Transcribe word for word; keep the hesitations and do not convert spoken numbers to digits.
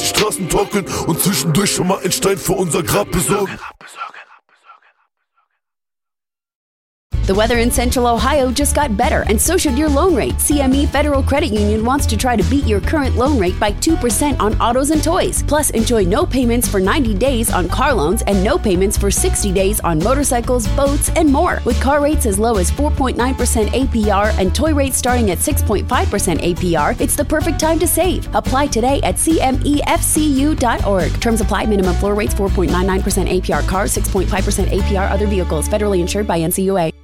die Straßen trocken und zwischendurch schon mal einen Stein für unser Grab besorgen. The weather in Central Ohio just got better, and so should your loan rate. C M E Federal Credit Union wants to try to beat your current loan rate by two percent on autos and toys. Plus, enjoy no payments for ninety days on car loans and no payments for sixty days on motorcycles, boats, and more. With car rates as low as four point nine percent A P R and toy rates starting at six point five percent A P R, it's the perfect time to save. Apply today at C M E F C U dot org. Terms apply. Minimum floor rates four point nine nine percent A P R cars, six point five percent A P R other vehicles. Federally insured by N C U A.